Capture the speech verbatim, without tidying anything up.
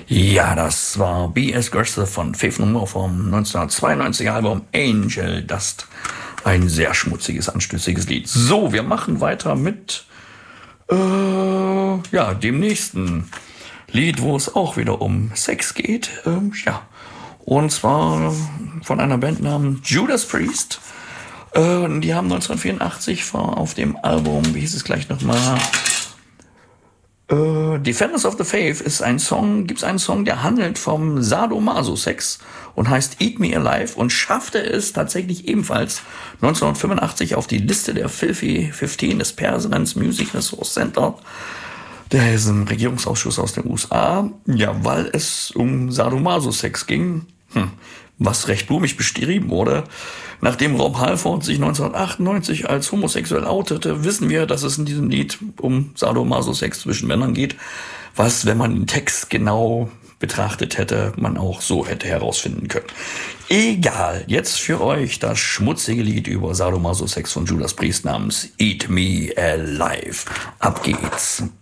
Ja, das war B S. Gerster von Faith No More vom neunzehnhundertzweiundneunziger Album Angel Dust. Ein sehr schmutziges, anstößiges Lied. So, wir machen weiter mit äh, ja, dem nächsten Lied, wo es auch wieder um Sex geht. Ähm, ja, und zwar von einer Band namens Judas Priest. Äh, die haben neunzehnhundertvierundachtzig auf dem Album, wie hieß es gleich nochmal, Uh, Defenders of the Faith ist ein Song, gibt's einen Song, der handelt vom Sadomaso-Sex und heißt Eat Me Alive und schaffte es tatsächlich ebenfalls neunzehnhundertfünfundachtzig auf die Liste der Filthy fünfzehn des President's Music Resource Center. Der ist ein Regierungsausschuss aus den U S A, ja, weil es um Sadomaso-Sex ging, hm, was recht blumig beschrieben wurde. Nachdem Rob Halford sich neunzehnhundertachtundneunzig als homosexuell outete, wissen wir, dass es in diesem Lied um Sadomaso-Sex zwischen Männern geht, was, wenn man den Text genau betrachtet hätte, man auch so hätte herausfinden können. Egal, jetzt für euch das schmutzige Lied über Sadomaso-Sex von Judas Priest namens Eat Me Alive. Ab geht's.